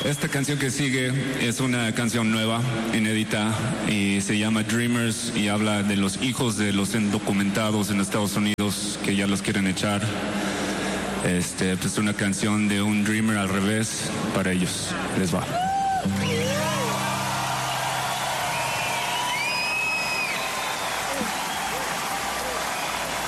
Esta canción que sigue es una canción nueva, inédita, y se llama Dreamers y habla de los hijos de los indocumentados en Estados Unidos que ya los quieren echar. Pues una canción de un dreamer al revés para ellos. Les va.